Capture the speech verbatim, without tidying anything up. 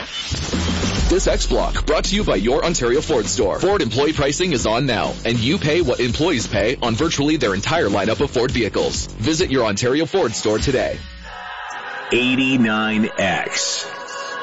This X-Block brought to you by your Ontario Ford store. Ford employee pricing is on now, and you pay what employees pay on virtually their entire lineup of Ford vehicles. Visit your Ontario Ford store today. eighty-nine X.